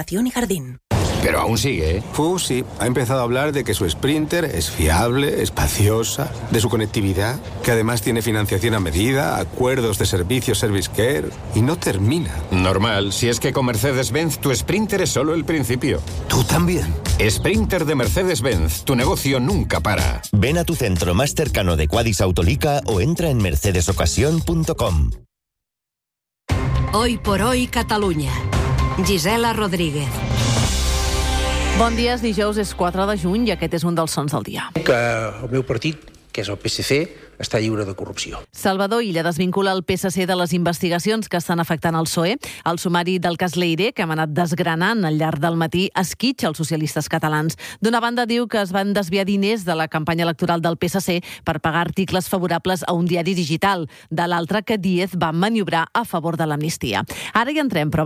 y jardín. Pero aún sigue, ¿eh? Sí. Ha empezado a hablar de que su Sprinter es fiable, espaciosa, de su conectividad, que además tiene financiación a medida, acuerdos de servicio Service Care, y no termina. Normal, si es que con Mercedes-Benz tu Sprinter es solo el principio. ¿Tú también? Sprinter de Mercedes-Benz, tu negocio nunca para. Ven a tu centro más cercano de Quadis Autolica o entra en mercedesocasión.com. Hoy por hoy, Catalunya. Gisela Rodríguez. Bon dia, és dijous, és 4 de juny i aquest és un dels sons del dia. Que el meu partit, que és el PSC, està lliure de corrupció. Salvador Illa desvincula el PSC de les investigacions que estan afectant el PSOE. El sumari del cas Leire, que hem anat desgranant al llarg del matí, esquitxa els socialistes catalans. D'una banda, diu que es van desviar diners de la campanya electoral del PSC per pagar articles favorables a un diari digital. De l'altra, que Díez va maniobrar a favor de l'amnistia. Ara hi entrem, però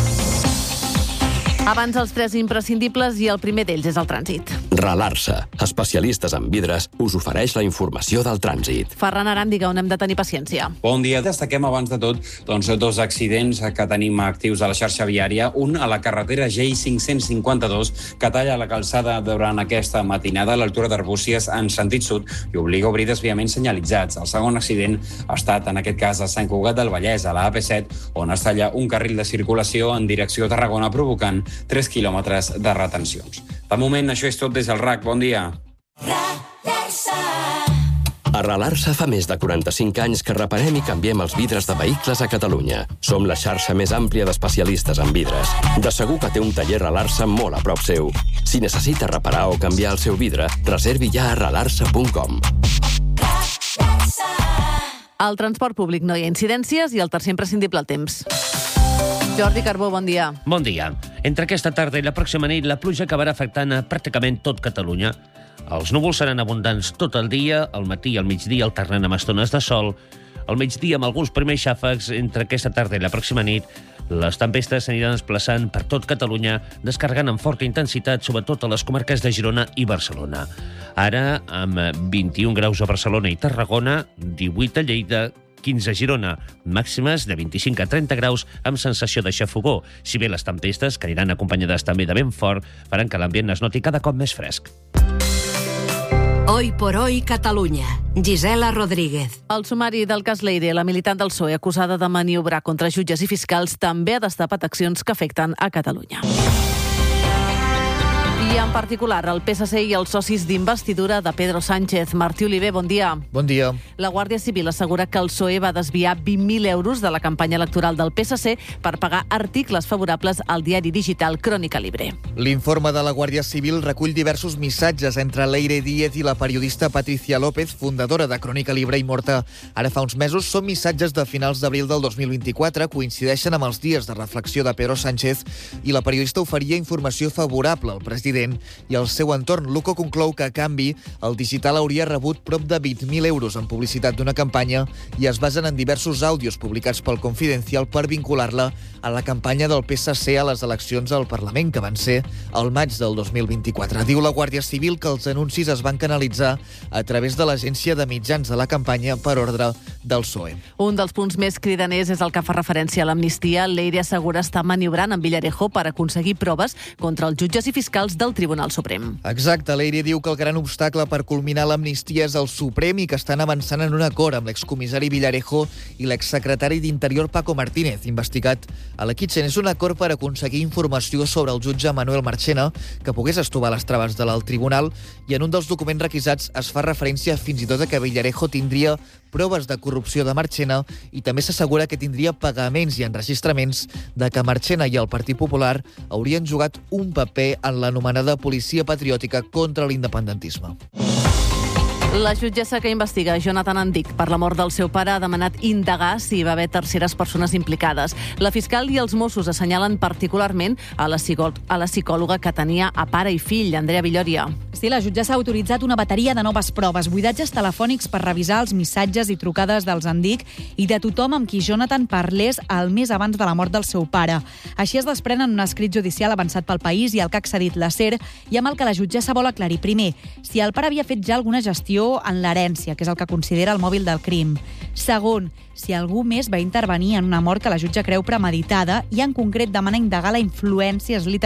abans els tres imprescindibles i el primer d'ells és el trànsit. Ralarsa, especialistes en vidres, us ofereix la informació del trànsit. Ferran Aràndiga, on hem de tenir paciència. Bon dia. Destaquem abans de tot dos accidents que tenim actius a la xarxa viària. Un a la carretera GI552, que talla la calçada durant aquesta matinada a l'altura d'Arbúcies en sentit sud i obliga a obrir desviaments senyalitzats. El segon accident ha estat, en aquest cas, a Sant Cugat del Vallès, a la AP7, on es talla un carril de circulació en direcció a Tarragona, provocant 3 quilòmetres de retencions. De moment, això és tot des del RAC. Bon dia. A Ralarsa fa més de 45 anys que reparem i canviem els vidres de vehicles a Catalunya. Som la xarxa més àmplia d'especialistes en vidres. De segur que té un taller Ralarsa molt a prop seu. Si necessita reparar o canviar el seu vidre, reservi ja a ralarsa.com. Al transport públic no hi ha incidències i el tercer imprescindible, el temps. Jordi Carbó, bon dia. Bon dia. Entre aquesta tarda i la pròxima nit, la pluja acabarà afectant a pràcticament tot Catalunya. Els núvols seran abundants tot el dia, al matí i al migdia alternant amb estones de sol. Al migdia, amb alguns primers xàfecs, entre aquesta tarda i la pròxima nit, les tempestes s'aniran desplaçant per tot Catalunya, descarregant amb forta intensitat, sobretot a les comarques de Girona i Barcelona. Ara, amb 21 graus a Barcelona i Tarragona, 18 a Lleida, 15 a Girona, màximes de 25 a 30 graus amb sensació de xafogó. Si bé les tempestes, que aniran acompanyades també de vent fort, faran que l'ambient es noti cada cop més fresc. Hoy por hoy, Catalunya. Gisela Rodríguez. El sumari del cas Leire, la militant del PSOE acusada de maniobrar contra jutges i fiscals, també ha destapat accions que afecten a Catalunya. I en particular el PSC i els socis d'investidura de Pedro Sánchez. Martí Oliver, bon dia. Bon dia. La Guàrdia Civil assegura que el PSOE va desviar 20.000 euros de la campanya electoral del PSC per pagar articles favorables al diari digital Crónica Libre. L'informe de la Guàrdia Civil recull diversos missatges entre Leire Díez i la periodista Patricia López, fundadora de Crónica Libre i morta ara fa uns mesos. Són missatges de finals d'abril del 2024, coincideixen amb els dies de reflexió de Pedro Sánchez i la periodista oferia informació favorable al president i al seu entorn. Luco conclou que, a canvi, el digital hauria rebut prop de 20.000 euros en publicitat d'una campanya i es basen en diversos àudios publicats pel Confidencial per vincular-la a la campanya del PSC a les eleccions al Parlament, que van ser al maig del 2024. Diu la Guàrdia Civil que els anuncis es van canalitzar a través de l'Agència de Mitjans de la campanya per ordre del PSOE. Un dels punts més cridaners és el que fa referència a l'amnistia. Leire assegura estar maniobrant amb Villarejo per aconseguir proves contra els jutges i fiscals del Tribunal Suprem. Exacte, Leire diu que el gran obstacle per culminar l'amnistia és el Suprem i que estan avançant en un acord amb l'excomissari Villarejo i l'exsecretari d'Interior Paco Martínez, investigat a la Kitchen. És un acord per aconseguir informació sobre el jutge Manuel Marchena, que pogués estovar les traves de l'alt tribunal, i en un dels documents requisats es fa referència fins i tot a que Villarejo tindria proves de corrupció de Marchena i també s'assegura que tindria pagaments i enregistraments de que Marchena i el Partit Popular haurien jugat un paper en l'anomenada policia patriòtica contra l'independentisme. La jutgessa que investiga Jonathan Andic per la mort del seu pare ha demanat indagar si hi va haver terceres persones implicades. La fiscal i els Mossos assenyalen particularment a la psicòloga que tenia a pare i fill, Andrea Villòria. Sí, la jutgessa ha autoritzat una bateria de noves proves, buidatges telefònics per revisar els missatges i trucades dels Andic i de tothom amb qui Jonathan parlés el mes abans de la mort del seu pare. Així es desprenen un escrit judicial avançat pel País i el que ha accedit la SER i amb el que la jutgessa vol aclarir primer si el pare havia fet ja alguna gestió intervenció en l'herència, que és el que considera el mòbil del crim. Segon, si algú més va intervenir en una mort que la jutge creu premeditada i en concret demana indagar la influència, és